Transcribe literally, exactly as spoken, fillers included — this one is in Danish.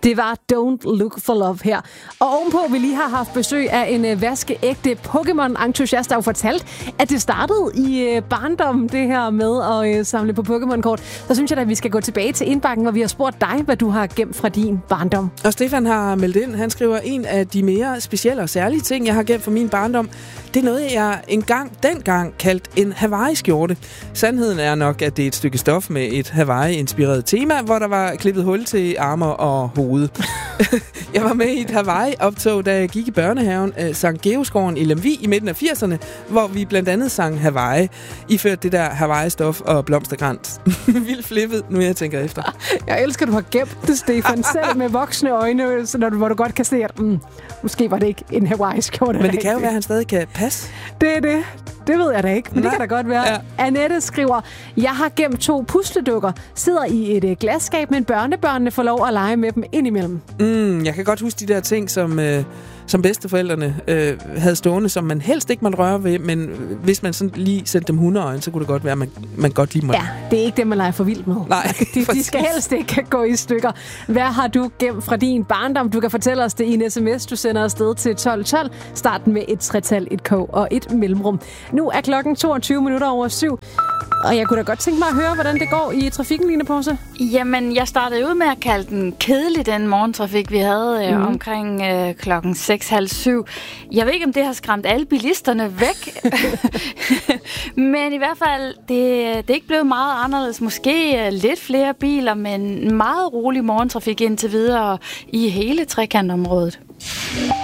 Det var Don't Look for Love her. Og ovenpå, vi lige har haft besøg af en vaskeægte Pokémon-entusiast, der har fortalt, at det startede i barndommen, det her med at samle på Pokémon-kort. Så synes jeg da, at vi skal gå tilbage til indbakken, hvor vi har spurgt dig, hvad du har gemt fra din barndom. Og Stefan har meldt ind, han skriver, en af de mere specielle og særlige ting, jeg har gemt fra min barndom, det er noget, jeg engang, dengang kaldte en Hawaii-skjorte. Sandheden er nok, at det er et stykke stof med et Hawaii-inspireret tema, hvor der var klippet hul til armer og hoved. Jeg var med i et Hawaii-optog, da jeg gik i børnehaven af Sankt Georgsgården i Lemvig i midten af firserne, hvor vi blandt andet sang Hawaii, iført det der Hawaii-stof og blomsterkrans. Vildt flippet, nu jeg tænker efter. Jeg elsker, at du har gemt det, Stefan, selv med voksne øjne, så når du, hvor du godt kan se, at mm, måske var det ikke en Hawaii-skjorte. Men det kan jo være, at han stadig kan passe. Det er det. Det ved jeg da ikke, men Nej. Det kan da godt være. Ja. Annette skriver, jeg har gemt to pusledukker, sidder i et glasskab, men børnebørnene får lov at lege med dem indimellem. Mm, jeg kan godt huske de der ting, som, øh, som bedsteforældrene øh, havde stående, som man helst ikke måtte røre ved, men hvis man sådan lige sendte dem hundeøjne, så kunne det godt være, at man, man godt lige måtte. Ja, det er ikke det, man leger for vildt med. Nej, de, de skal helst ikke gå i stykker. Hvad har du gemt fra din barndom? Du kan fortælle os det i en sms, du sender afsted til tolv tolv. Starten med et tretal, et k og et mellemrum. Nu er klokken toogtyve minutter over syv. Og jeg kunne da godt tænke mig at høre, hvordan det går i trafikken, Line Pause. Jamen, jeg startede ud med at kalde den kedelig, den morgentrafik, vi havde øh, mm. omkring øh, klokken seks halv syv. Jeg ved ikke, om det har skræmt alle bilisterne væk. Men i hvert fald, det, det er ikke blevet meget anderledes. Måske øh, lidt flere biler, men meget rolig morgentrafik indtil videre i hele trekantområdet.